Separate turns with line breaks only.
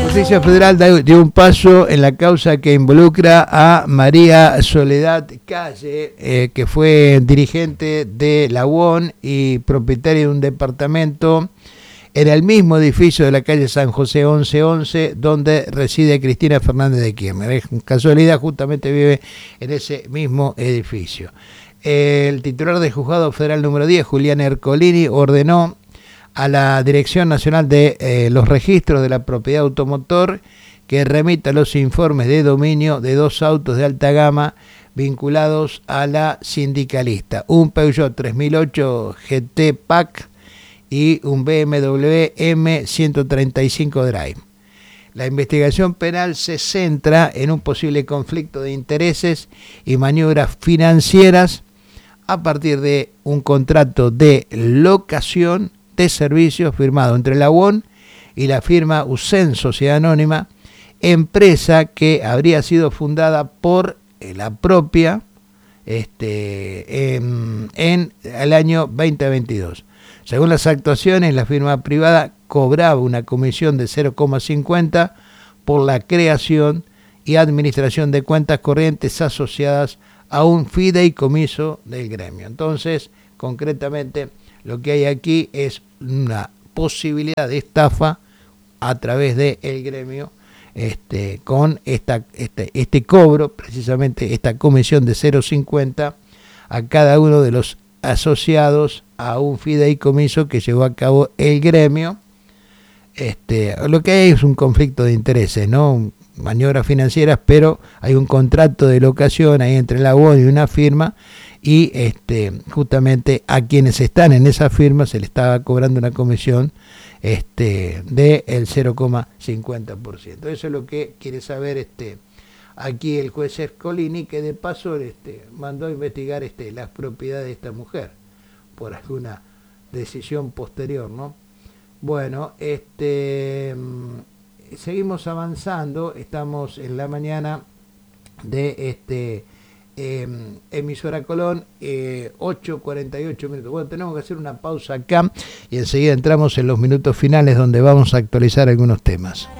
Justicia Federal dio un paso en la causa que involucra a María Soledad Calle, que fue dirigente de la UON y propietaria de un departamento en el mismo edificio de la calle San José 1111, donde reside Cristina Fernández de Kirchner. Casualidad, justamente vive en ese mismo edificio. El titular del Juzgado Federal número 10, Julián Ercolini, ordenó a la Dirección Nacional de los Registros de la Propiedad Automotor que remita los informes de dominio de 2 autos de alta gama vinculados a la sindicalista, un Peugeot 3008 GT PAC y un BMW M135 Drive. La investigación penal se centra en un posible conflicto de intereses y maniobras financieras a partir de un contrato de locación de servicios firmado entre la UON y la firma USEN Sociedad Anónima, empresa que habría sido fundada por la propia en el año 2022. Según las actuaciones, la firma privada cobraba una comisión de 0,50 por la creación y administración de cuentas corrientes asociadas a un fideicomiso del gremio. Entonces, concretamente, lo que hay aquí es una posibilidad de estafa a través del gremio, con este cobro, precisamente esta comisión de 0,50 a cada uno de los asociados a un fideicomiso que llevó a cabo el gremio. Lo que hay es un conflicto de intereses, ¿no? Maniobras financieras, pero hay un contrato de locación ahí entre la UON y una firma, y justamente a quienes están en esa firma se le estaba cobrando una comisión del 0,50%. Eso es lo que quiere saber aquí el juez Ercolini, que de paso mandó a investigar las propiedades de esta mujer por alguna decisión posterior, ¿no? Bueno, seguimos avanzando, estamos en la mañana de emisora Colón, 8:48 minutos. Bueno, tenemos que hacer una pausa acá y enseguida entramos en los minutos finales donde vamos a actualizar algunos temas.